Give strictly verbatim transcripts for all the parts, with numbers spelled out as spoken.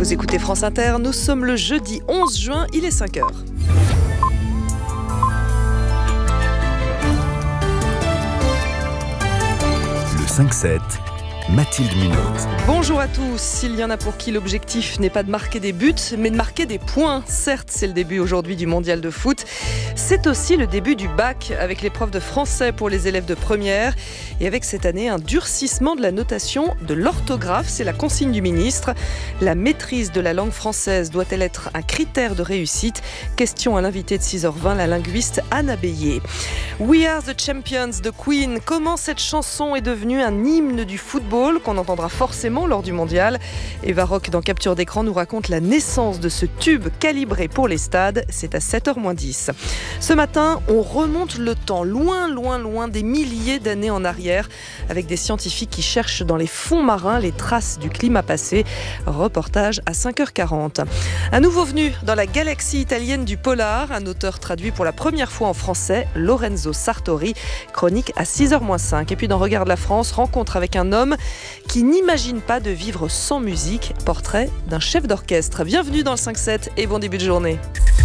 Vous écoutez France Inter, nous sommes le jeudi onze juin, il est cinq heures. Le cinq sept, Mathilde Munoz. Bonjour à tous. Il y en a pour qui l'objectif n'est pas de marquer des buts, mais de marquer des points. Certes, c'est le début aujourd'hui du mondial de foot. C'est aussi le début du bac, avec l'épreuve de français pour les élèves de première. Et avec cette année, un durcissement de la notation de l'orthographe. C'est la consigne du ministre. La maîtrise de la langue française doit-elle être un critère de réussite ? Question à l'invité de six heures vingt, la linguiste Anna Bélier. We are the champions de Queen. Comment cette chanson est devenue un hymne du football qu'on entendra forcément lors du mondial. Eva Rock dans Capture d'écran nous raconte la naissance de ce tube calibré pour les stades. C'est à sept heures moins dix. Ce matin, on remonte le temps loin, loin, loin des milliers d'années en arrière avec des scientifiques qui cherchent dans les fonds marins les traces du climat passé. Reportage à cinq heures quarante. Un nouveau venu dans la galaxie italienne du polar, un auteur traduit pour la première fois en français, Lorenzo Sartori. Chronique à six heures moins cinq. Et puis dans Regarde la France, rencontre avec un homme qui n'imagine pas de vivre sans musique. Portrait d'un chef d'orchestre. Bienvenue dans le cinq sept et bon début de journée.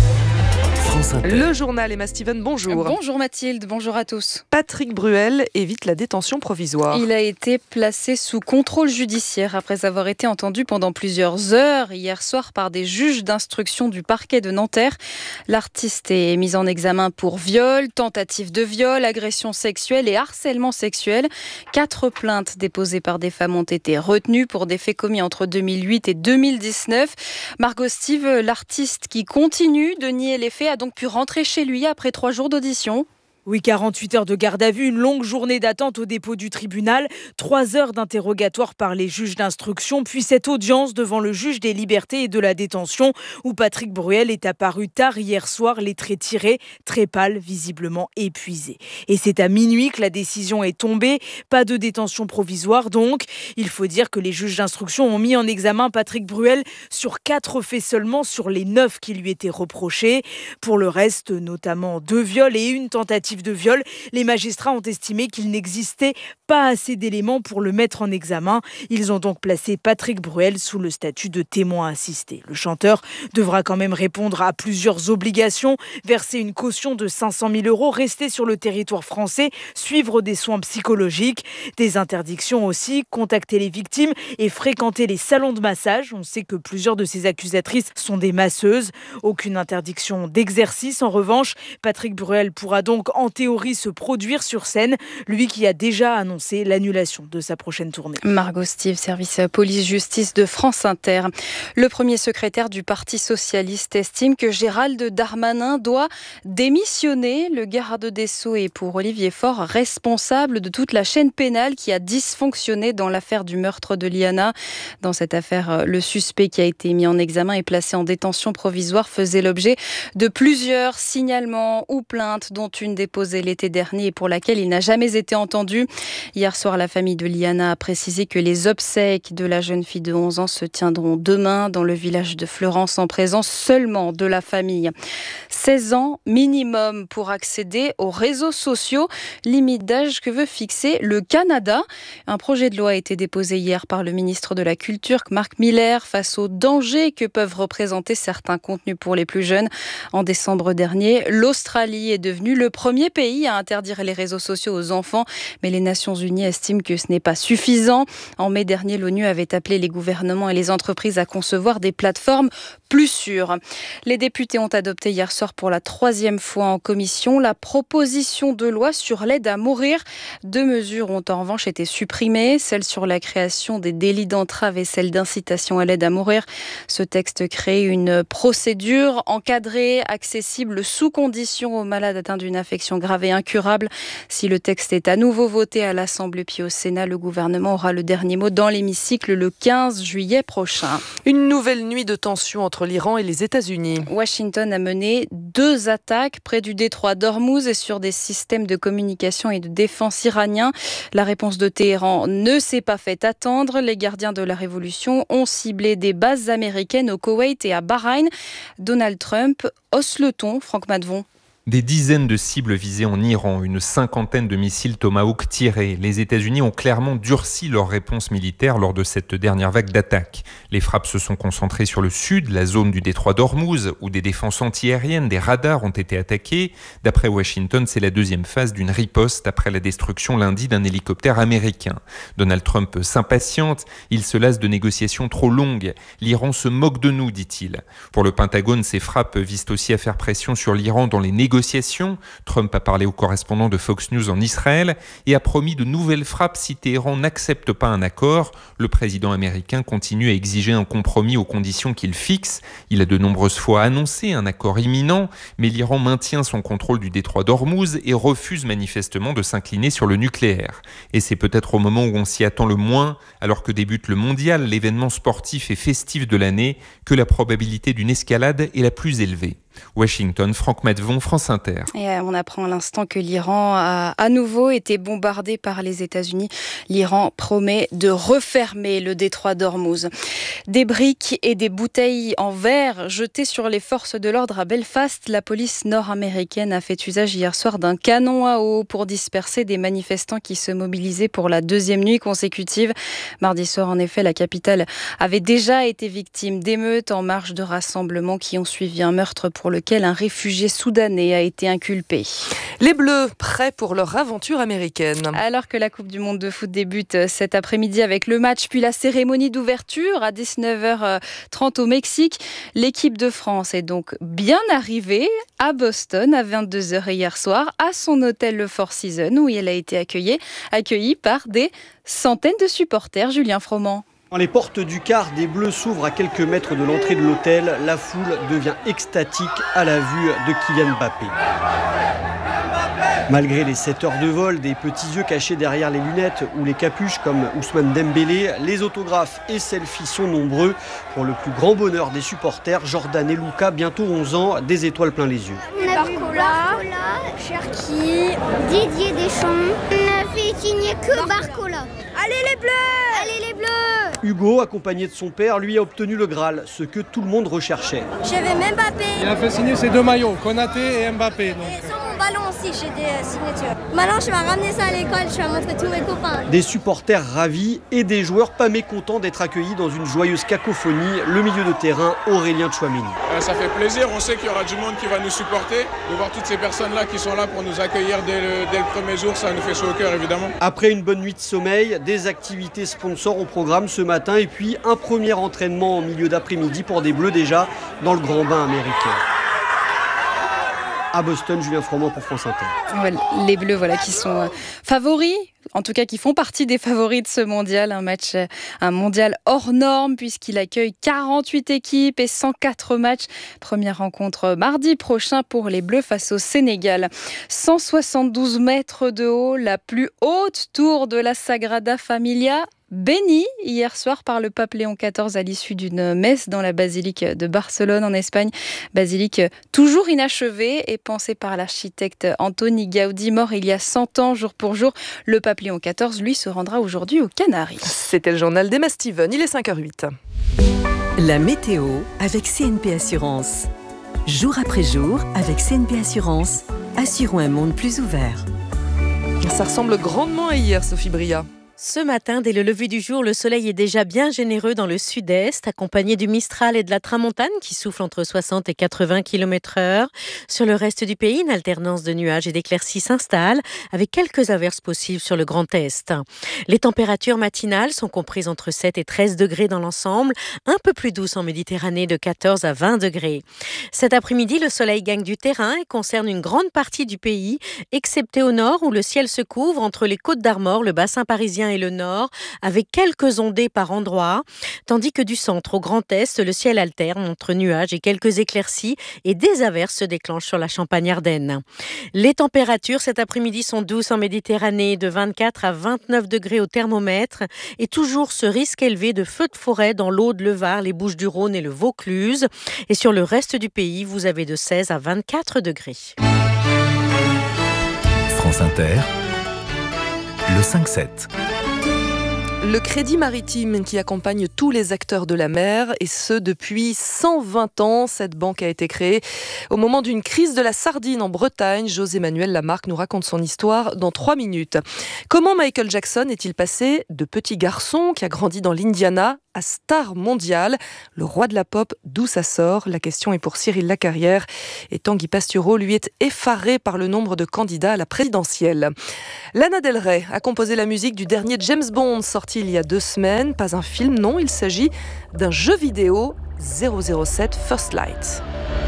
Le journal, Emma Steven, bonjour. Bonjour Mathilde, bonjour à tous. Patrick Bruel évite la détention provisoire. Il a été placé sous contrôle judiciaire après avoir été entendu pendant plusieurs heures hier soir par des juges d'instruction du parquet de Nanterre. L'artiste est mis en examen pour viol, tentative de viol, agression sexuelle et harcèlement sexuel. Quatre plaintes déposées par des femmes ont été retenues pour des faits commis entre deux mille huit et deux mille dix-neuf. Margot Steve, l'artiste qui continue de nier les faits, a donc pu rentrer chez lui après trois jours d'audition. Oui, quarante-huit heures de garde à vue, une longue journée d'attente au dépôt du tribunal, trois heures d'interrogatoire par les juges d'instruction, puis cette audience devant le juge des libertés et de la détention où Patrick Bruel est apparu tard hier soir, les traits tirés, très pâle, visiblement épuisé. Et c'est à minuit que la décision est tombée, pas de détention provisoire donc. Il faut dire que les juges d'instruction ont mis en examen Patrick Bruel sur quatre faits seulement sur les neuf qui lui étaient reprochés. Pour le reste, notamment deux viols et une tentative de viol, les magistrats ont estimé qu'il n'existait pas assez d'éléments pour le mettre en examen. Ils ont donc placé Patrick Bruel sous le statut de témoin assisté. Le chanteur devra quand même répondre à plusieurs obligations, verser une caution de cinq cent mille euros, rester sur le territoire français, suivre des soins psychologiques, des interdictions aussi, contacter les victimes et fréquenter les salons de massage. On sait que plusieurs de ces accusatrices sont des masseuses. Aucune interdiction d'exercice. En revanche, Patrick Bruel pourra donc en théorie se produire sur scène, lui qui a déjà annoncé l'annulation de sa prochaine tournée. Margot Steve, service police-justice de France Inter. Le premier secrétaire du Parti socialiste estime que Gérald Darmanin doit démissionner. Le garde des Sceaux est pour Olivier Faure responsable de toute la chaîne pénale qui a dysfonctionné dans l'affaire du meurtre de Liana. Dans cette affaire, le suspect qui a été mis en examen et placé en détention provisoire faisait l'objet de plusieurs signalements ou plaintes, dont une déposée l'été dernier et pour laquelle il n'a jamais été entendu. Hier soir, la famille de Liana a précisé que les obsèques de la jeune fille de onze ans se tiendront demain dans le village de Fleurance en présence seulement de la famille. seize ans minimum pour accéder aux réseaux sociaux, limite d'âge que veut fixer le Canada. Un projet de loi a été déposé hier par le ministre de la Culture, Marc Miller, face aux dangers que peuvent représenter certains contenus pour les plus jeunes. En décembre dernier, l'Australie est devenue le premier pays à interdire les réseaux sociaux aux enfants, mais les Nations Unies estiment que ce n'est pas suffisant. En mai dernier, l'ONU avait appelé les gouvernements et les entreprises à concevoir des plateformes plus sûres. Les députés ont adopté hier soir pour la troisième fois en commission la proposition de loi sur l'aide à mourir. Deux mesures ont en revanche été supprimées, celle sur la création des délits d'entrave et celle d'incitation à l'aide à mourir. Ce texte crée une procédure encadrée, accessible sous condition aux malades atteints d'une affection grave et incurable. Si le texte est à nouveau voté à l'Assemblée puis au Sénat, le gouvernement aura le dernier mot dans l'hémicycle le quinze juillet prochain. Une nouvelle nuit de tension entre l'Iran et les États-Unis. Washington a mené deux attaques près du détroit d'Ormuz et sur des systèmes de communication et de défense iraniens. La réponse de Téhéran ne s'est pas fait attendre. Les gardiens de la révolution ont ciblé des bases américaines au Koweït et à Bahreïn. Donald Trump hausse le ton, Franck Madvon. Des dizaines de cibles visées en Iran, une cinquantaine de missiles Tomahawk tirés. Les États-Unis ont clairement durci leur réponse militaire lors de cette dernière vague d'attaques. Les frappes se sont concentrées sur le sud, la zone du détroit d'Ormuz, où des défenses antiaériennes, des radars ont été attaqués. D'après Washington, c'est la deuxième phase d'une riposte après la destruction lundi d'un hélicoptère américain. Donald Trump s'impatiente, il se lasse de négociations trop longues. L'Iran se moque de nous, dit-il. Pour le Pentagone, ces frappes visent aussi à faire pression sur l'Iran dans les négociations. Trump a parlé au correspondant de Fox News en Israël et a promis de nouvelles frappes si Téhéran n'accepte pas un accord. Le président américain continue à exiger un compromis aux conditions qu'il fixe. Il a de nombreuses fois annoncé un accord imminent, mais l'Iran maintient son contrôle du détroit d'Ormuz et refuse manifestement de s'incliner sur le nucléaire. Et c'est peut-être au moment où on s'y attend le moins, alors que débute le mondial, l'événement sportif et festif de l'année, que la probabilité d'une escalade est la plus élevée. Washington, Franck Matvon, France Inter. Et on apprend à l'instant que l'Iran a à nouveau été bombardé par les États-Unis. L'Iran promet de refermer le détroit d'Ormuz. Des briques et des bouteilles en verre jetées sur les forces de l'ordre à Belfast. La police nord-américaine a fait usage hier soir d'un canon à eau pour disperser des manifestants qui se mobilisaient pour la deuxième nuit consécutive. Mardi soir, en effet, la capitale avait déjà été victime d'émeutes en marge de rassemblements qui ont suivi un meurtre pour lequel un réfugié soudanais a été inculpé. Les Bleus, prêts pour leur aventure américaine. Alors que la Coupe du Monde de foot débute cet après-midi avec le match puis la cérémonie d'ouverture à dix-neuf heures trente au Mexique, l'équipe de France est donc bien arrivée à Boston à vingt-deux heures hier soir à son hôtel le Four Seasons où elle a été accueillie, accueillie par des centaines de supporters. Julien Froment. Quand les portes du quart des Bleus s'ouvrent à quelques mètres de l'entrée de l'hôtel, la foule devient extatique à la vue de Kylian Mbappé. Malgré les sept heures de vol, des petits yeux cachés derrière les lunettes ou les capuches comme Ousmane Dembélé, les autographes et selfies sont nombreux. Pour le plus grand bonheur des supporters, Jordan et Luka, bientôt onze ans, des étoiles plein les yeux. On a vu Barcola, Cherki, Didier Deschamps. On a fait signer que Barcola. Allez les Bleus! Allez les Bleus! Hugo, accompagné de son père, lui a obtenu le Graal, ce que tout le monde recherchait. J'avais même Mbappé. Il a fait signer ses deux maillots, Konaté et Mbappé. Donc. Et sur mon ballon aussi, j'ai des euh, signatures. Maintenant, je vais ramener ça à l'école, je vais montrer tous mes copains. Des supporters ravis et des joueurs pas mécontents d'être accueillis dans une joyeuse cacophonie, le milieu de terrain Aurélien Tchouaméni. Euh, ça fait plaisir, on sait qu'il y aura du monde qui va nous supporter. De voir toutes ces personnes-là qui sont là pour nous accueillir dès le, dès le premier jour, ça nous fait chaud au cœur évidemment. Après une bonne nuit de sommeil, des activités sponsors au programme ce matin et puis un premier entraînement en milieu d'après-midi pour des Bleus déjà dans le grand bain américain. À Boston, Julien Froment pour France Inter. Ouais, les Bleus voilà, qui sont favoris, en tout cas qui font partie des favoris de ce mondial. Un match, un mondial hors norme puisqu'il accueille quarante-huit équipes et cent quatre matchs. Première rencontre mardi prochain pour les Bleus face au Sénégal. cent soixante-douze mètres de haut, la plus haute tour de la Sagrada Familia. Béni hier soir par le pape Léon quatorze à l'issue d'une messe dans la basilique de Barcelone en Espagne. Basilique toujours inachevée et pensée par l'architecte Antoni Gaudi, mort il y a cent ans jour pour jour. Le pape Léon quatorze, lui, se rendra aujourd'hui aux Canaries. C'était le journal d'Emma Steven, il est cinq heures huit. La météo avec C N P Assurance. Jour après jour, avec C N P Assurance, assurons un monde plus ouvert. Ça ressemble grandement à hier, Sophie Bria. Ce matin, dès le lever du jour, le soleil est déjà bien généreux dans le sud-est, accompagné du Mistral et de la Tramontane qui souffle entre soixante et quatre-vingts kilomètres heure. Sur le reste du pays, une alternance de nuages et d'éclaircies s'installe, avec quelques averses possibles sur le Grand Est. Les températures matinales sont comprises entre sept et treize degrés dans l'ensemble, un peu plus douces en Méditerranée de quatorze à vingt degrés. Cet après-midi, le soleil gagne du terrain et concerne une grande partie du pays, excepté au nord où le ciel se couvre entre les Côtes d'Armor, le bassin parisien et le nord, avec quelques ondées par endroits, tandis que du centre au Grand Est, le ciel alterne entre nuages et quelques éclaircies et des averses se déclenchent sur la Champagne-Ardenne. Les températures cet après-midi sont douces en Méditerranée, de vingt-quatre à vingt-neuf degrés au thermomètre, et toujours ce risque élevé de feux de forêt dans l'Aude, le Var, les Bouches-du-Rhône et le Vaucluse. Et sur le reste du pays, vous avez de seize à vingt-quatre degrés. France Inter, le cinq sept. Le Crédit Maritime qui accompagne tous les acteurs de la mer, et ce depuis cent vingt ans. Cette banque a été créée au moment d'une crise de la sardine en Bretagne. José-Manuel Lamarque nous raconte son histoire dans trois minutes. Comment Michael Jackson est-il passé de petit garçon qui a grandi dans l'Indiana à star mondiale? Le roi de la pop, d'où ça sort? La question est pour Cyril Lacarrière. Et Tanguy Pastureau, lui, est effaré par le nombre de candidats à la présidentielle. Lana Del Rey a composé la musique du dernier James Bond, sorti il y a deux semaines. Pas un film, non, il s'agit d'un jeu vidéo, zéro zéro sept First Light.